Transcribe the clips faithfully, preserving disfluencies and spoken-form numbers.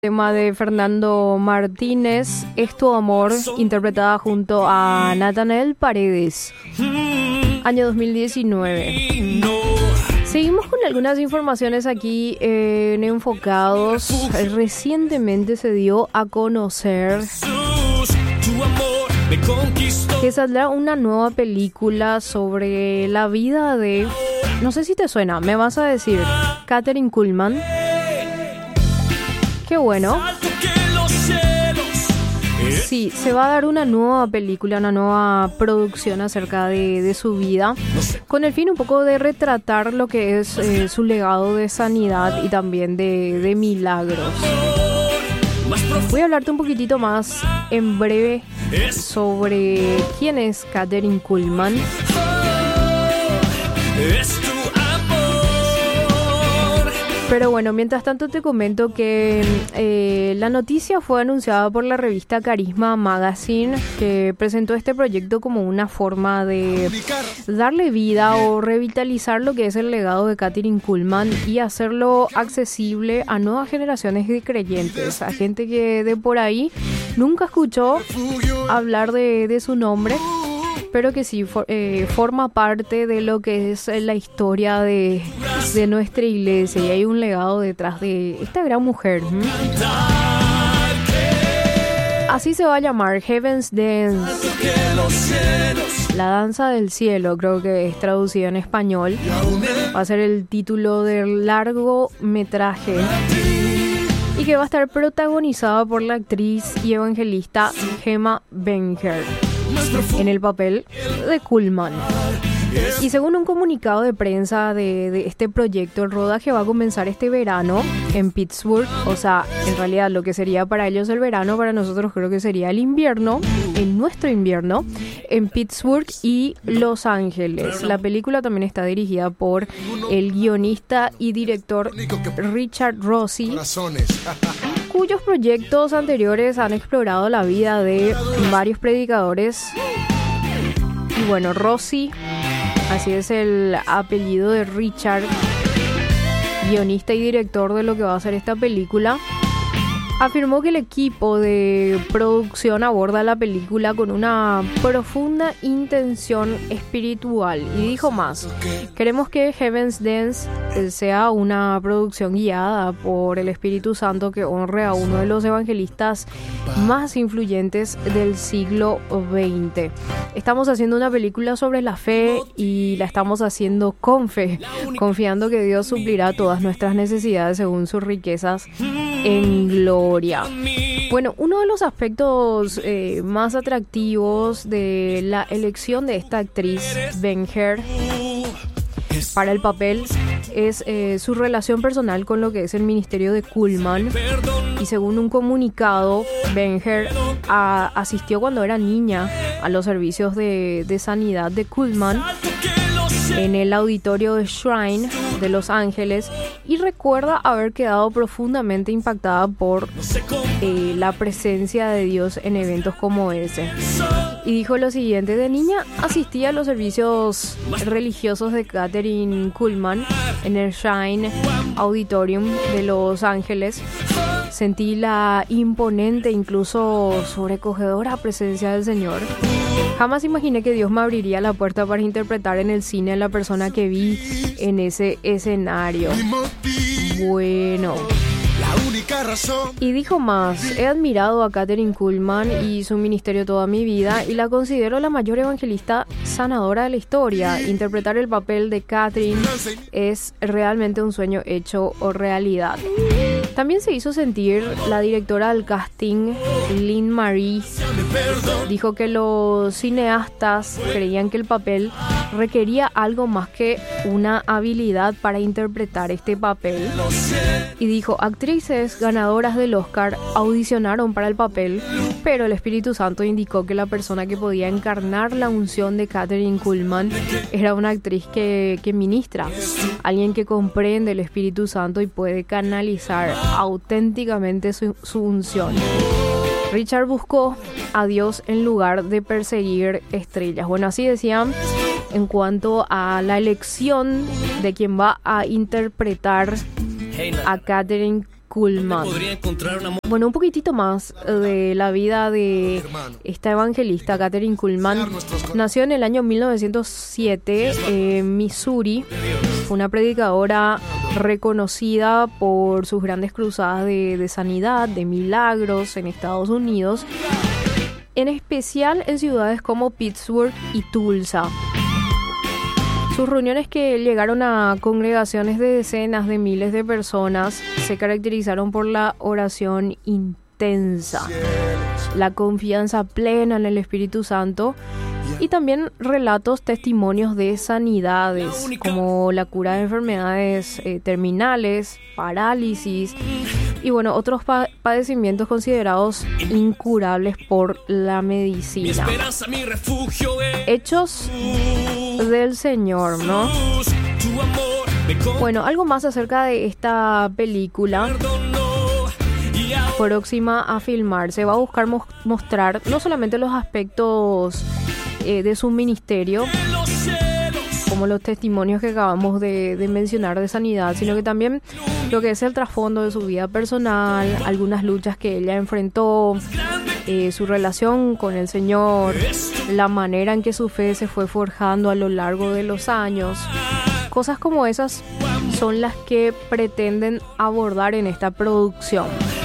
Tema de Fernando Martínez, Es tu amor, interpretada junto a Natanael Paredes, año dos mil diecinueve. Seguimos con algunas informaciones aquí eh, en Enfocados. Recientemente se dio a conocer que saldrá una nueva película sobre la vida de, no sé si te suena, me vas a decir, Katherine Kuhlman. Qué bueno. Sí, se va a dar una nueva película, una nueva producción acerca de, de su vida, con el fin un poco de retratar lo que es eh, su legado de sanidad y también de, de milagros. Voy a hablarte un poquitito más en breve sobre quién es Katherine Kuhlman. Pero bueno, mientras tanto te comento que eh, la noticia fue anunciada por la revista Carisma Magazine, que presentó este proyecto como una forma de darle vida o revitalizar lo que es el legado de Katherine Kuhlman y hacerlo accesible a nuevas generaciones de creyentes, a gente que de por ahí nunca escuchó hablar de, de su nombre, pero que sí for, eh, forma parte de lo que es la historia de, de nuestra iglesia, y hay un legado detrás de esta gran mujer. ¿Mm? Así se va a llamar, Heaven's Dance, la danza del cielo, creo que es traducido en español. Va a ser el título del largometraje y que va a estar protagonizada por la actriz y evangelista Gemma Benher en el papel de Kuhlman. Y según un comunicado de prensa de, de este proyecto, el rodaje va a comenzar este verano en Pittsburgh. O sea, en realidad lo que sería para ellos el verano, para nosotros creo que sería el invierno, en nuestro invierno, en Pittsburgh y Los Ángeles. La película también está dirigida por el guionista y director Richard Rossi, cuyos proyectos anteriores han explorado la vida de varios predicadores. Y bueno, Rossi, así es el apellido de Richard, guionista y director de lo que va a ser esta película, afirmó que el equipo de producción aborda la película con una profunda intención espiritual. Y dijo más: queremos que Heaven's Dance sea una producción guiada por el Espíritu Santo que honre a uno de los evangelistas más influyentes del siglo veinte. Estamos haciendo una película sobre la fe y la estamos haciendo con fe, confiando que Dios suplirá todas nuestras necesidades según sus riquezas en gloria. Bueno, uno de los aspectos eh, más atractivos de la elección de esta actriz, Benher, para el papel es eh, su relación personal con lo que es el ministerio de Kuhlman. Y según un comunicado, Benher a, asistió cuando era niña a los servicios de, de sanidad de Kuhlman en el auditorio de Shrine de Los Ángeles, y recuerda haber quedado profundamente impactada por eh, la presencia de Dios en eventos como ese. Y dijo lo siguiente: de niña asistía a los servicios religiosos de Katherine Kuhlman en el Shrine Auditorium de Los Ángeles. Sentí la imponente, incluso sobrecogedora presencia del Señor. Jamás imaginé que Dios me abriría la puerta para interpretar en el cine a la persona que vi en ese escenario. Bueno. Y dijo más: he admirado a Katherine Kuhlman y su ministerio toda mi vida y la considero la mayor evangelista sanadora de la historia. Interpretar el papel de Katherine es realmente un sueño hecho o realidad. También se hizo sentir la directora del casting, Lynn Marie. Dijo que los cineastas creían que el papel requería algo más que una habilidad para interpretar este papel. Y dijo: actrices ganadoras del Oscar audicionaron para el papel, pero el Espíritu Santo indicó que la persona que podía encarnar la unción de Katherine Kuhlman era una actriz que, que ministra, alguien que comprende el Espíritu Santo y puede canalizar auténticamente su, su unción. Richard buscó a Dios en lugar de perseguir estrellas. Bueno, así decían en cuanto a la elección de quien va a interpretar a Katherine Kuhlman. Bueno, un poquitito más de la vida de esta evangelista, Kathryn Kuhlman. Nació en el año mil novecientos siete en Missouri. Fue una predicadora reconocida por sus grandes cruzadas de, de sanidad, de milagros en Estados Unidos, en especial en ciudades como Pittsburgh y Tulsa. Sus reuniones, que llegaron a congregaciones de decenas de miles de personas, se caracterizaron por la oración intensa, la confianza plena en el Espíritu Santo y también relatos, testimonios de sanidades, como la cura de enfermedades eh, terminales, parálisis y bueno, otros pa- padecimientos considerados incurables por la medicina. Hechos del Señor, ¿no? Bueno, algo más acerca de esta película próxima a filmarse. Va a buscar mo- mostrar no solamente los aspectos eh, de su ministerio, como los testimonios que acabamos de, de mencionar de sanidad, sino que también lo que es el trasfondo de su vida personal, algunas luchas que ella enfrentó, eh, su relación con el Señor, la manera en que su fe se fue forjando a lo largo de los años. Cosas como esas son las que pretenden abordar en esta producción.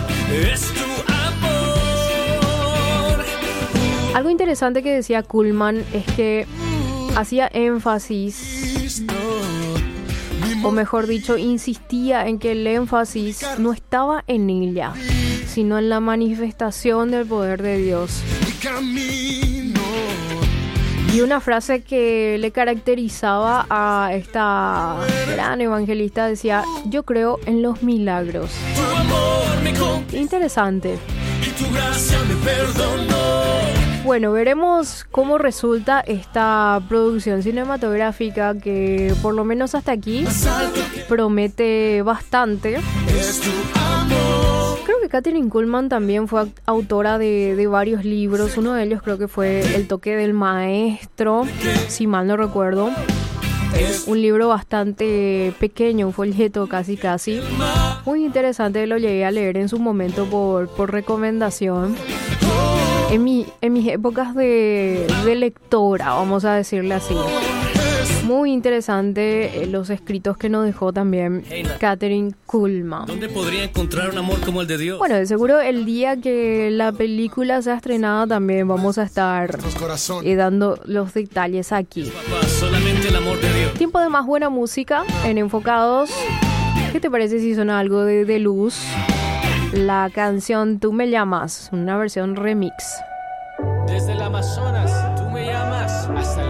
Algo interesante que decía Kuhlman es que hacía énfasis, o mejor dicho, insistía en que el énfasis no estaba en ella, sino en la manifestación del poder de Dios. Y una frase que le caracterizaba a esta gran evangelista decía: yo creo en los milagros. Interesante. Bueno, veremos cómo resulta esta producción cinematográfica que por lo menos hasta aquí promete bastante. Creo que Kathryn Kuhlman también fue autora de, de varios libros. Uno de ellos creo que fue El toque del maestro, si mal no recuerdo. Un libro bastante pequeño, un folleto casi casi. Muy interesante, lo llegué a leer en su momento por, por recomendación. En, mi, en mis épocas de, de lectora, vamos a decirle así. Muy interesante eh, los escritos que nos dejó también Kathryn Kuhlman. ¿Dónde podría encontrar un amor como el de Dios? Bueno, de seguro el día que la película sea estrenada también vamos a estar eh, dando los detalles aquí. Papá, solamente el amor de Dios. Tiempo de más buena música en Enfocados. ¿Qué te parece si suena algo de, de Luz? La canción Tú me llamas, una versión remix. Desde el Amazonas, tú me llamas hasta